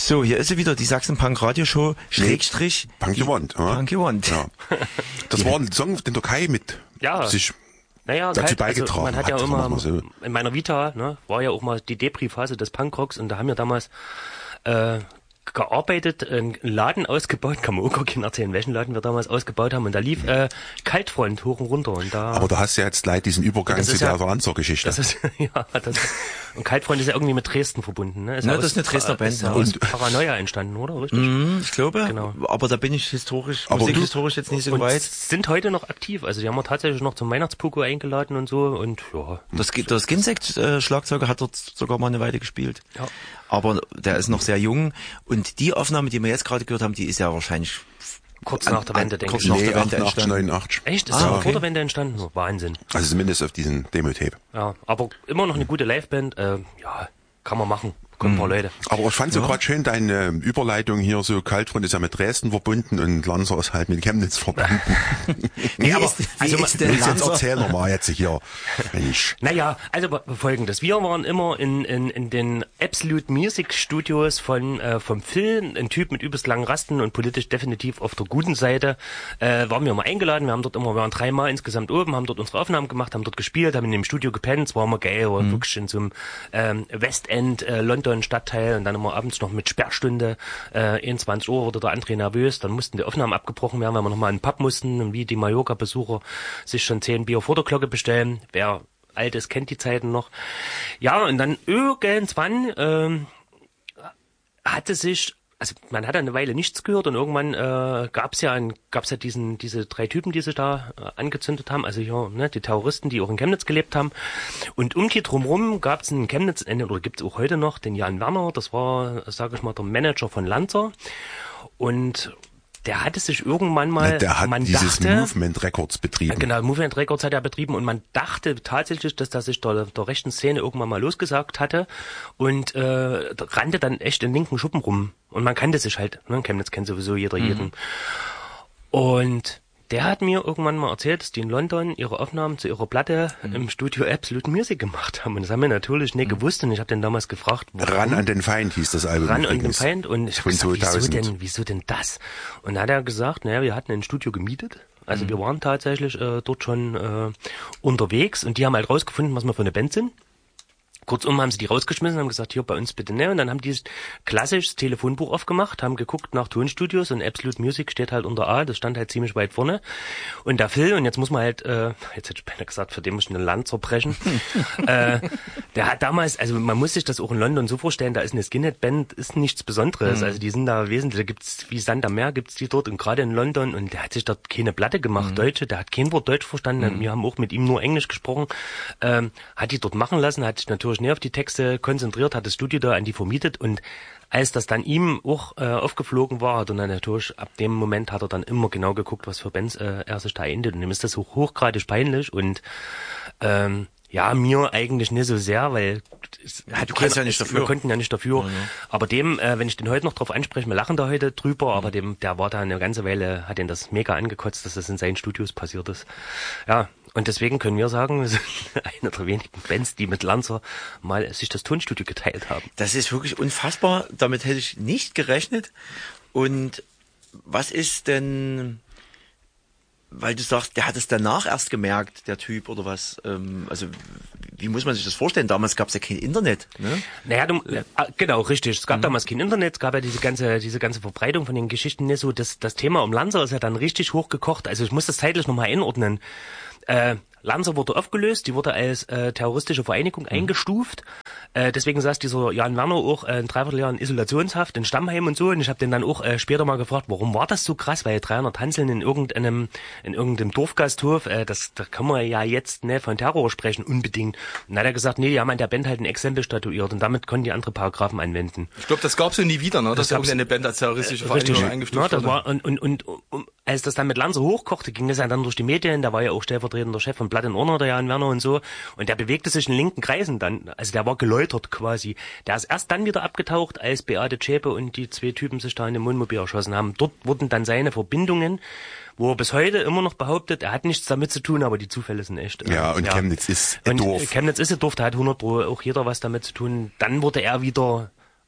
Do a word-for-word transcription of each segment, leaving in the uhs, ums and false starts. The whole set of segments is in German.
So, hier ist sie wieder, die Sachsen-Punk-Radio-Show, Schrägstrich. Punk You Want. Ja. Punk You Want. Ja. Das war ein Song, den der Kai mit ja. sich naja, dazu halt, beigetragen also man hat. Ja hat, immer, so. in meiner Vita, ne, war ja auch mal die Depri-Phase des Punkrocks und da haben wir damals äh, gearbeitet, einen Laden ausgebaut, kann man auch gar nicht erzählen, welchen Laden wir damals ausgebaut haben und da lief äh, Kaltfront hoch und runter. Und da, aber da hast du ja jetzt leid diesen Übergang zu ja, der Lanzer-Geschichte. Das ist, ja, das, und Kaltfront ist ja irgendwie mit Dresden verbunden. Ne? Ist Na, ja das aus, ist eine Dresdner Band. Ist ja aus Paranoia entstanden, oder? Richtig? Mm, ich glaube, genau. Aber da bin ich historisch, aber musikhistorisch jetzt nicht so und weit. Sind heute noch aktiv, also die haben wir tatsächlich noch zum Weihnachtspuko eingeladen und so und ja. Das, das Ginzek-Schlagzeuger hat dort sogar mal eine Weile gespielt. Ja. Aber der ist noch sehr jung und die Aufnahme, die wir jetzt gerade gehört haben, die ist ja wahrscheinlich kurz nach der Wende, denke kurz ich. nach Nee, der Wende achtundachtzig, entstanden. neunundachtzig. Echt? Ist Ah, ja okay. vor der Wende entstanden? Oh, Wahnsinn. Also zumindest auf diesen Demo-Tape. Ja, aber immer noch eine gute Liveband. Äh, ja, kann man machen. Kommen ein paar Leute. Aber ich fand so Ja. gerade schön, deine Überleitung hier so, Kaltfront ist ja mit Dresden verbunden und Lanzer ist halt mit Chemnitz verbunden. Nee, aber ist, wie also, ist denn jetzt, jetzt Lanzer? erzähl noch mal jetzt hier, Mensch. Naja, also folgendes. Wir waren immer in, in, in den Absolute Music Studios von, äh, vom Phil, ein Typ mit übelst langen Rasten und politisch definitiv auf der guten Seite, äh, waren wir mal eingeladen. Wir haben dort immer, wir waren dreimal insgesamt oben, haben dort unsere Aufnahmen gemacht, haben dort gespielt, haben in dem Studio gepennt, es war immer geil, war mhm. wirklich in so einem ähm, Westend, äh, London Stadtteil und dann immer abends noch mit Sperrstunde, äh, einundzwanzig Uhr wurde der André nervös, dann mussten die Aufnahmen abgebrochen werden, weil wir nochmal in den Pub mussten und wie die Mallorca-Besucher sich schon zehn Bier vor der Glocke bestellen. Wer alt ist, kennt die Zeiten noch. Ja, und dann irgendwann ähm, hatte sich, also man hat eine Weile nichts gehört und irgendwann äh, gab's ja ein, gab's ja diesen diese drei Typen, die sich da äh, angezündet haben, also ja, ne, die Terroristen, die auch in Chemnitz gelebt haben. Und um die drumherum gab's in Chemnitz, oder gibt's auch heute noch, den Jan Werner, das war, sage ich mal, der Manager von Lanzer. Und der hatte sich irgendwann mal, Ja, der hat man dieses dachte, Movement Records betrieben. Genau, Movement Records hat er betrieben und man dachte tatsächlich, dass er sich der, der rechten Szene irgendwann mal losgesagt hatte und äh, rannte dann echt in linken Schuppen rum. Und man kannte sich halt, ne? Chemnitz kennt sowieso jeder mhm. jeden. Und der hat mir irgendwann mal erzählt, dass die in London ihre Aufnahmen zu ihrer Platte mhm. im Studio Absolute Music gemacht haben. Und das haben wir natürlich nicht mhm. gewusst. Und ich habe den damals gefragt, warum? Ran an den Feind hieß das Album. Ran an den Feind. Und ich habe gesagt, wieso zweitausend. denn, wieso denn das? Und da hat er gesagt, naja, wir hatten ein Studio gemietet. Also mhm. wir waren tatsächlich äh, dort schon äh, unterwegs. Und die haben halt rausgefunden, was wir für eine Band sind. Kurzum haben sie die rausgeschmissen, haben gesagt, hier bei uns bitte ne. Und dann haben die klassisch das Telefonbuch aufgemacht, haben geguckt nach Tonstudios und Absolute Music steht halt unter A, das stand halt ziemlich weit vorne. Und der Phil, und jetzt muss man halt, äh, jetzt hätte ich beinahe gesagt, für den muss ich eine Land zerbrechen, äh, der hat damals, also man muss sich das auch in London so vorstellen, da ist eine Skinhead-Band, ist nichts Besonderes, mhm. also die sind da wesentlich, da gibt's wie Sand am Meer, gibt's die dort und gerade in London und der hat sich dort keine Platte gemacht, mhm. Deutsche, der hat kein Wort Deutsch verstanden, mhm. wir haben auch mit ihm nur Englisch gesprochen, ähm, hat die dort machen lassen, hat sich natürlich nicht auf die Texte konzentriert, hat das Studio da an die vermietet und als das dann ihm auch äh, aufgeflogen war, hat er dann natürlich, ab dem Moment hat er dann immer genau geguckt, was für Bands äh, er sich da endet und ihm ist das auch hochgradig peinlich und ähm, ja, mir eigentlich nicht so sehr, weil es hat du kannst ja nicht dafür. Wir konnten ja nicht dafür. Mhm. Aber dem, äh, wenn ich den heute noch drauf anspreche, wir lachen da heute drüber, aber dem, der war da eine ganze Weile, hat ihn das mega angekotzt, dass das in seinen Studios passiert ist. Ja, und deswegen können wir sagen, wir sind eine der wenigen Bands, die mit Lanzer mal sich das Tonstudio geteilt haben. Das ist wirklich unfassbar. Damit hätte ich nicht gerechnet. Und was ist denn, weil du sagst, der hat es danach erst gemerkt, der Typ oder was? Ähm, also wie muss man sich das vorstellen? Damals gab es ja kein Internet. Ne? Naja, du, äh, genau, richtig. Es gab mhm. damals kein Internet, es gab ja diese ganze diese ganze Verbreitung von den Geschichten nicht so. Das, das Thema um Lanzer ist ja dann richtig hochgekocht. Also ich muss das zeitlich nochmal einordnen. Äh, Lanzer wurde aufgelöst, die wurde als äh, terroristische Vereinigung mhm. eingestuft. Äh, deswegen saß dieser Jan Werner auch äh, ein Dreivierteljahr in Isolationshaft, in Stammheim und so. Und ich habe den dann auch äh, später mal gefragt, warum war das so krass? Weil dreihundert Hanseln in irgendeinem in irgendeinem Dorfgasthof, äh, das da kann man ja jetzt ne von Terror sprechen unbedingt. Und dann hat er gesagt, nee, die haben an der Band halt ein Exempel statuiert und damit konnten die andere Paragraphen anwenden. Ich glaube, das gab's so nie wieder, ne? Dass irgendeine Band als terroristische Vereinigung eingestuft ja, das wurde. war und und und um, als das dann mit Lanzer hochkochte, ging das ja dann durch die Medien. Da war ja auch stellvertretender Chef von Blood and Honor, der Jan Werner und so. Und der bewegte sich in linken Kreisen dann. Also der war geläutert quasi. Der ist erst dann wieder abgetaucht, als Beate Zschäpe und die zwei Typen sich da in dem Wohnmobil erschossen haben. Dort wurden dann seine Verbindungen, wo er bis heute immer noch behauptet, er hat nichts damit zu tun, aber die Zufälle sind echt. Ja, und ja. Chemnitz ist ein und Dorf. Chemnitz ist ein Dorf, da hat hundert Pro auch jeder was damit zu tun. Dann wurde er wieder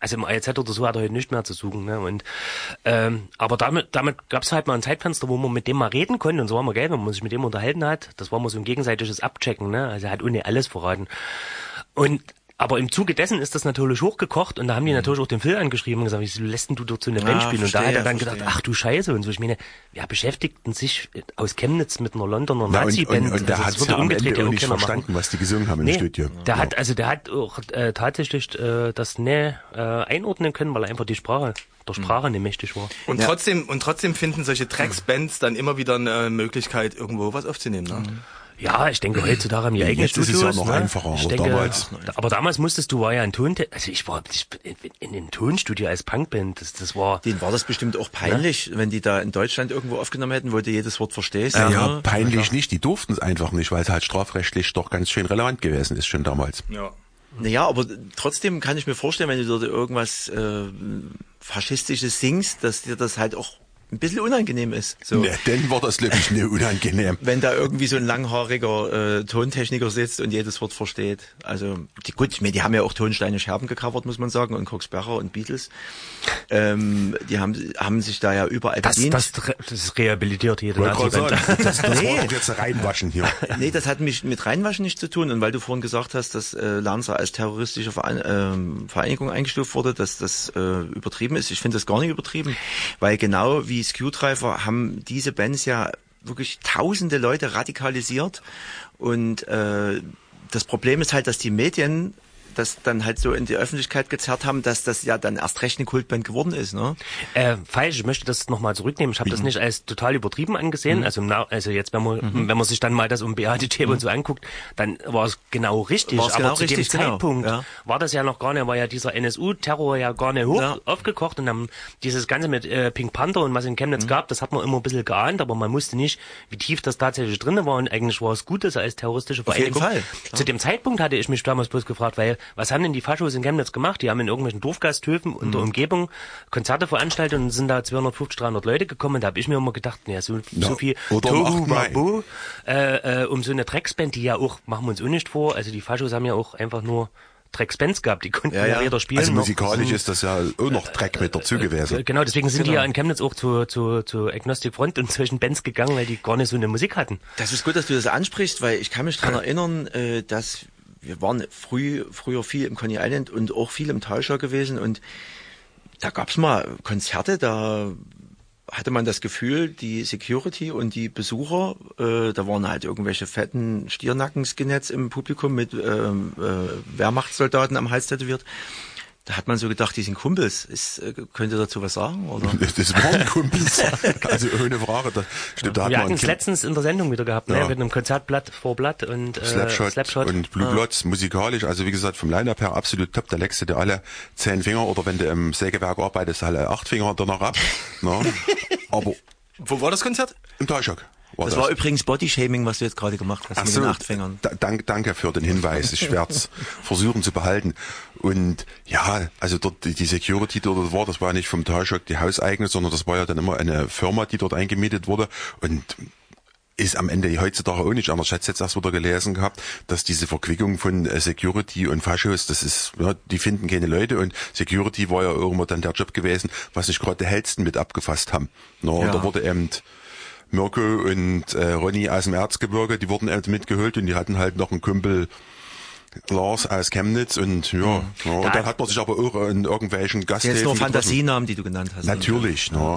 also im A E Z oder so hat er heute nicht mehr zu suchen, ne? Und ähm, aber damit damit gab es halt mal ein Zeitfenster, wo man mit dem mal reden konnte und so war mal geil, wenn man sich mit dem unterhalten hat. Das war mal so ein gegenseitiges Abchecken, ne? Also er hat ohne alles verraten. Und aber im Zuge dessen ist das natürlich hochgekocht und da haben die natürlich auch den Phil angeschrieben und gesagt, wieso lässt denn du dort so eine Band Ja, spielen? Und verstehe, da hat er dann verstehe. gedacht, ach du Scheiße und so. Ich meine, wer beschäftigten sich aus Chemnitz mit einer Londoner Na, und, Nazi-Band? und, und der Also hat das es würde ja am umgedreht Ende ja auch auch nicht keiner verstanden, machen. was die gesungen haben im Nee, Studio. der Ja. hat, also der hat auch äh, tatsächlich äh, das ne äh, einordnen können, weil er einfach die Sprache, der Sprache nicht mächtig war. Und Ja. trotzdem, und trotzdem finden solche Tracks-Bands dann immer wieder eine Möglichkeit, irgendwo was aufzunehmen, ne? Ja, ich denke, heutzutage haben die eigene Jetzt ist es Studios. ja noch ne? einfacher, Ich aber denke, damals- aber damals musstest du, war ja ein Ton, also ich war ich, in, in dem Tonstudio als Punkband, das, das war, Denen war das bestimmt auch peinlich, wenn die da in Deutschland irgendwo aufgenommen hätten, wo du jedes Wort verstehst. Ja, ne? peinlich nicht, die durften es einfach nicht, weil es halt strafrechtlich doch ganz schön relevant gewesen ist, schon damals. Ja. Naja, aber trotzdem kann ich mir vorstellen, wenn du dort irgendwas äh, Faschistisches singst, dass dir das halt auch ein bisschen unangenehm ist. So. Ne, dann war das wirklich nicht unangenehm. Wenn da irgendwie so ein langhaariger äh, Tontechniker sitzt und jedes Wort versteht. Also die, gut, ich meine, die haben ja auch Tonsteine Scherben gecovert, muss man sagen, und Cox Sparrow und Beatles. Ähm, die haben haben sich da ja überall das, bedient. das, das rehabilitiert jede Wollte gerade Nazi-Band. sagen, das, das Nee. war doch jetzt reinwaschen hier. Nee, das hat mich mit Reinwaschen nichts zu tun. Und weil du vorhin gesagt hast, dass äh, Lanza als terroristische Verein, ähm, Vereinigung eingestuft wurde, dass das äh, übertrieben ist. Ich finde das gar nicht übertrieben, weil genau wie Skewdriver haben diese Bands ja wirklich tausende Leute radikalisiert. Und äh, das Problem ist halt, dass die Medien das dann halt so in die Öffentlichkeit gezerrt haben, dass das ja dann erst recht eine Kultband geworden ist, ne? Äh, falsch, ich möchte das nochmal zurücknehmen. Ich habe das nicht als total übertrieben angesehen. Mhm. Also, na, also jetzt, wenn man, mhm. wenn man sich dann mal das um B A D T mhm. und so anguckt, dann war es genau richtig. War's Aber genau zu richtig, dem genau. Zeitpunkt Ja. war das ja noch gar nicht, war ja dieser N S U-Terror ja gar nicht hoch Ja. aufgekocht und dann dieses Ganze mit äh, Pink Panther und was in Chemnitz mhm. gab, das hat man immer ein bisschen geahnt, aber man wusste nicht, wie tief das tatsächlich drin war und eigentlich war es gut, dass er als terroristische Auf jeden Vereinigung. Fall. Klar. Zu dem Zeitpunkt hatte ich mich damals bloß gefragt, weil, was haben denn die Faschos in Chemnitz gemacht? Die haben in irgendwelchen Dorfgasthöfen und der Umgebung Konzerte veranstaltet und sind da zweihundertfünfzig, dreihundert Leute gekommen. Da habe ich mir immer gedacht, naja, so, Ja, so viel oder am Tohu achten Mai. Wabohu, äh, äh, um so eine Drecksband, die ja auch, machen wir uns auch nicht vor, also die Faschos haben ja auch einfach nur Drecksbands gehabt, die konnten Ja, ja, ja. weder spielen Also noch musikalisch so. ist das ja auch noch Dreck mit dazu gewesen. Genau, deswegen sind die ja in Chemnitz auch zu, zu, zu Agnostic Front und solchen Bands gegangen, weil die gar nicht so eine Musik hatten. Das ist gut, dass du das ansprichst, weil ich kann mich daran erinnern, äh, dass wir waren früh, früher viel im Coney Island und auch viel im Talscher gewesen und da gab's mal Konzerte, da hatte man das Gefühl, die Security und die Besucher, äh, da waren halt irgendwelche fetten Stiernacken-Skinheads im Publikum mit ähm, äh, Wehrmachtssoldaten am Hals tätowiert. Da hat man so gedacht, die sind Kumpels. Ist, äh, könnt ihr dazu was sagen? Oder? Das waren Kumpels. Also ohne Frage. Da, stimmt, da hat Wir man hatten es Kim- letztens in der Sendung wieder gehabt, ne? Ja. Mit einem Konzertblatt vor Blatt und äh, Slapshot, Slapshot. und Blue Bloods, musikalisch, also wie gesagt, vom Line-Up her absolut top, da leckst du dir alle zehn Finger oder wenn du im Sägewerk arbeitest, alle acht Finger danach ab. Na? Aber Wo war das Konzert? im Talschock war Das das. war übrigens Bodyshaming, was du jetzt gerade gemacht hast Ach mit so, den acht Fingern. da, dank, danke für den Hinweis. Ich werde es versuchen zu behalten. Und ja, also dort die, die Security, die dort war, das war ja nicht vom Talschock die Hauseigene, sondern das war ja dann immer eine Firma, die dort eingemietet wurde. Und ist am Ende heutzutage auch nicht anders. Ich hätte jetzt erst wieder gelesen gehabt, dass diese Verquickung von äh, Security und Faschos, das ist, ja, die finden keine Leute und Security war ja irgendwo dann der Job gewesen, was sich gerade die Hellsten mit abgefasst haben. Na, Ja. Da wurde eben Mirko und äh, Ronny aus dem Erzgebirge, die wurden eben mitgeholt und die hatten halt noch einen Kumpel Lars aus Chemnitz und ja, ja und dann hat man sich aber auch in irgendwelchen Das sind Gasthöfen jetzt nur getroffen. Fantasienamen, die du genannt hast. Natürlich, na.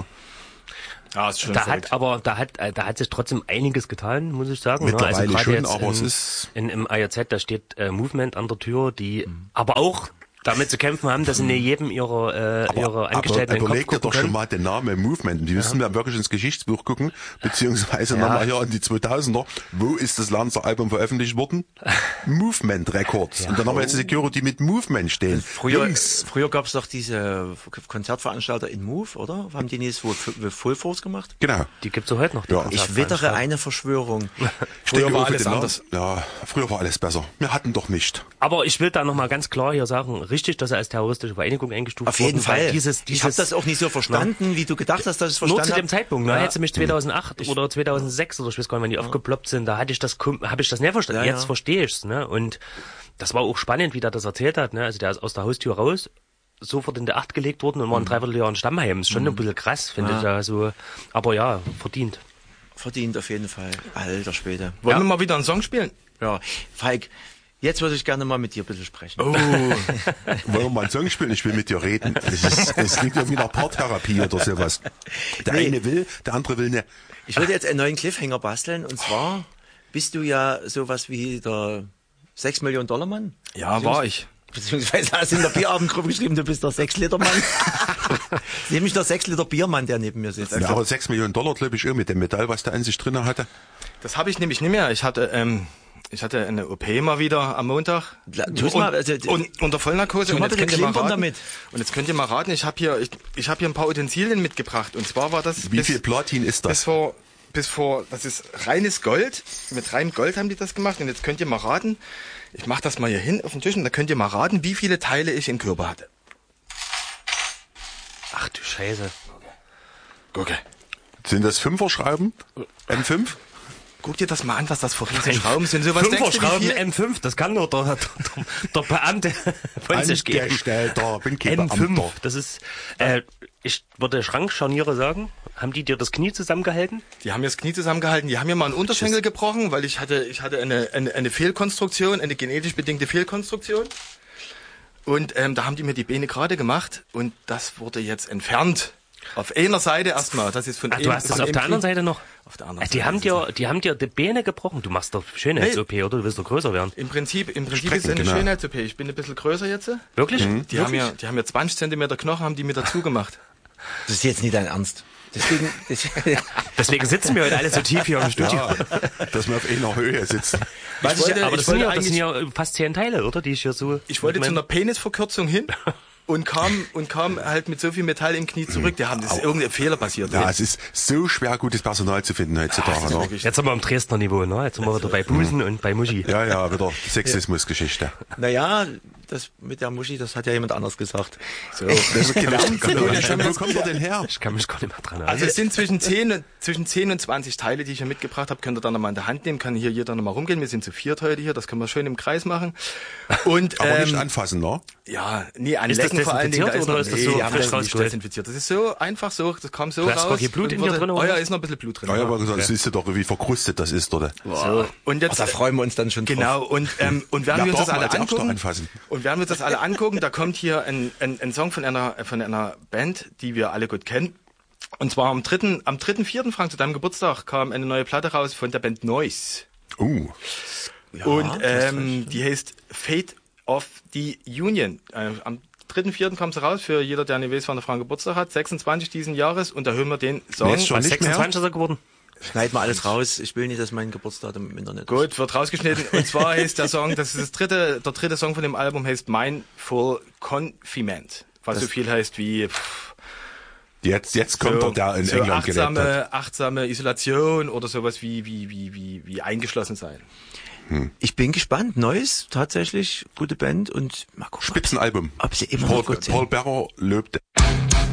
Ja, ist schon Da verrückt. hat aber, da hat, äh, da hat sich trotzdem einiges getan, muss ich sagen. Mittlerweile ne? Also schon, gerade jetzt aber in, es ist- in, im I R Z, da steht äh, Movement an der Tür, die aber auch damit zu kämpfen haben, dass sie nicht jedem ihrer, äh, ihrer Angestellten aber in den Kopf überleg dir gucken doch schon können. mal den Namen Movement. Die müssen ja wirklich ins Geschichtsbuch gucken, beziehungsweise Ja. nochmal hier in die zweitausender. Wo ist das Lanzer Album veröffentlicht worden? Movement Records. Und dann haben wir jetzt die Security mit Movement stehen. Früher, Jungs, früher gab es doch diese Konzertveranstalter in Move, oder? Haben die nicht so Full Force gemacht? genau. Die gibt's so heute noch. die Ja, Ich Konzertveranstalter. wittere eine Verschwörung. Früher war war alles alles anders. Ja, früher war alles besser. Wir hatten doch nicht. Aber ich will da nochmal ganz klar hier sagen, richtig, dass er als terroristische Vereinigung eingestuft Auf jeden worden, weil Fall. Dieses, dieses, ich habe das auch nicht so verstanden, wie du gedacht hast, dass ich es nur verstanden zu dem habe. Zeitpunkt, ne? Ja. Hättest du mich zweitausendacht oder zweitausendsechs oder ich weiß gar nicht, wann die aufgeploppt sind, da hatte ich das, habe ich das nicht verstanden. Ja, Jetzt ja. verstehe ich's, ne? Und das war auch spannend, wie der das erzählt hat, ne? Also der ist aus der Haustür raus, sofort in der Acht gelegt worden und war ein Dreivierteljahr in Stammheim. Ist schon mhm. ein bisschen krass, finde ja. ich da so. Aber ja, verdient. Verdient auf jeden Fall. Alter Schwede. Wollen Ja. wir mal wieder einen Song spielen? Ja, Falk, jetzt würde ich gerne mal mit dir ein bisschen sprechen. Oh. Wollen wir mal einen Song spielen? Ich will mit dir reden. Es, ist, es klingt irgendwie nach Paartherapie oder sowas. Der Nee. eine will, der andere will nicht. Ich würde jetzt einen neuen Cliffhanger basteln und zwar bist du ja sowas wie der sechs Millionen Dollar Mann. Ja, war ich. Beziehungsweise hast du in der Bierabendgruppe geschrieben, du bist der sechs Liter Mann. Nämlich der sechs Liter Biermann, der neben mir sitzt. Ja, aber sechs Millionen Dollar, glaube ich, auch mit dem Metall, was der an sich drin hatte. Das habe ich nämlich nicht mehr. Ich hatte, ähm, ich hatte eine O P mal wieder am Montag. Tu's und, mal, also, und unter Vollnarkose. tu Und mal jetzt bitte könnt ihr mal klimpern raten, damit. Und jetzt könnt ihr mal raten, ich habe hier, ich, ich habe hier ein paar Utensilien mitgebracht. Und zwar war das Wie bis, viel Platin ist bis das? vor, bis vor, das ist reines Gold. Mit reinem Gold haben die das gemacht. Und jetzt könnt ihr mal raten, ich mache das mal hier hin auf den Tisch und da könnt ihr mal raten, wie viele Teile ich im Körper hatte. Ach du Scheiße. Gucke. Sind das Fünfer-Schrauben? M fünf? Guck dir das mal an, was das für riesen Schrauben sind. So was denkst du, wie Fünfer-Schrauben viel? M fünf, das kann nur der, der, der Beamte von sich geben. Angestellter, bin kein M fünf, Beamter. das ist, äh, ich würde Schrankscharniere sagen. Haben die dir das Knie zusammengehalten? Die haben mir das Knie zusammengehalten, die haben mir mal einen Unterschenkel gebrochen, weil ich hatte, ich hatte eine, eine, eine Fehlkonstruktion, eine genetisch bedingte Fehlkonstruktion. Und ähm, da haben die mir die Beine gerade gemacht und das wurde jetzt entfernt. Auf einer Seite erstmal. Das ist von Ach, du hast das auf der anderen Seite noch? Auf der anderen Die Seite. haben dir, die haben dir die Beine gebrochen. Du machst doch Schönheits-O P, oder? Du willst doch größer werden. Im Prinzip, im Prinzip Strecken, ist es eine genau. Schönheits-O P. Ich bin ein bisschen größer jetzt. Wirklich? Die haben mir, die haben mir zwanzig Zentimeter Knochen, haben die mir dazu gemacht. Das ist jetzt nicht dein Ernst. Deswegen, das, Deswegen sitzen wir heute alle so tief hier im Studio. Ja, dass wir auf einer Höhe sitzen. was wollte- ich, Aber ich das sind, wollte ja, das eigentlich- sind ja fast zehn Teile, oder? Die ich hier so... Ich wollte zu mein- einer Penisverkürzung hin und kam, und kam halt mit so viel Metall im Knie zurück. Die haben, das ist irgendein Fehler passiert. Ja, es ist so schwer, gutes Personal zu finden heutzutage. Ne? Jetzt sind wir am Dresdner Niveau, ne? Jetzt sind wir wieder bei Busen und bei Muschi. Ja, ja, wieder Sexismusgeschichte. naja, das mit der Muschi, das hat ja jemand anders gesagt. So, das ist gelernt. Wo kommt er denn her? Ich kann mich gar nicht mehr dran erinnern. Also es sind zwischen zehn, und- zwischen zehn und zwanzig Teile, die ich hier mitgebracht habe. Könnt ihr dann nochmal in der Hand nehmen, kann hier jeder nochmal rumgehen. Wir sind zu viert heute hier, das können wir schön im Kreis machen. Und, Aber nicht ähm, anfassen, ne? ja, nee, Ist das anlecken vor allen Dingen. desinfiziert da oder ist das nee, so die haben frisch das nicht rausgeholt? desinfiziert. Das ist so einfach so, das kam so Du hast raus. gar kein Blut und in dir wurde- drin, Oh oder ja, was? ist noch ein bisschen Blut drin. Ja, aber gesagt, siehst du doch, wie verkrustet das ist, oder? So. Und jetzt, Da freuen wir uns dann schon drauf. genau, und, ähm, und während Ja, wir uns das darf man alle als Erster angucken, anfassen. und während wir uns das alle angucken, da kommt hier ein, ein, ein Song von einer, von einer Band, die wir alle gut kennen. Und zwar am dritten, am dritten, vierten Frank, zu deinem Geburtstag, kam eine neue Platte raus von der Band Noise. Uh, und ähm, die heißt Fate of the Union. Äh, am dritten, vierten kam sie raus, für jeder, der nicht weiß, wann der Frank Geburtstag hat, sechsundzwanzig diesen Jahres, und da hören wir den Song. Nee, ist schon Was, nicht mehr? sechsundzwanzig ist er geworden? Schneid mal alles raus. Ich will nicht, dass mein Geburtsdatum im Internet ist. Gut, wird rausgeschnitten. Und zwar heißt der Song, das ist das dritte, der dritte Song von dem Album, heißt Mindful Confinement. Was so viel heißt wie pff, jetzt, jetzt kommt so, er, der in so England gelebt hat. achtsame, achtsame Isolation oder sowas wie, wie, wie, wie, wie eingeschlossen sein. Ich bin gespannt. Neues, tatsächlich, gute Band und mal gucken, Spitzenalbum. ob sie immer Paul, noch gut sind. Paul Bearer lobt